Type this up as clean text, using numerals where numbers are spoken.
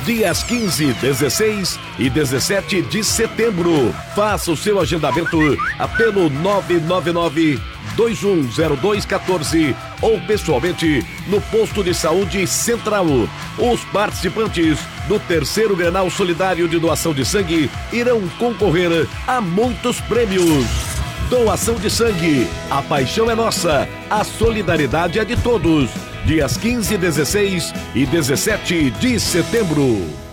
dias 15, 16 e 17 de setembro. Faça o seu agendamento pelo 999-210214 ou pessoalmente no Posto de Saúde Central. Os participantes do terceiro Grenal Solidário de Doação de Sangue irão concorrer a muitos prêmios. Doação de sangue, a paixão é nossa, a solidariedade é de todos. Dias 15, 16 e 17 de setembro.